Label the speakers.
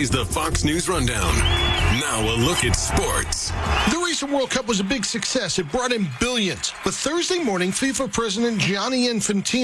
Speaker 1: is the Fox News Rundown. Now a look at sports.
Speaker 2: The recent World Cup was a big success. It brought in billions. But Thursday morning, FIFA President Gianni Infantino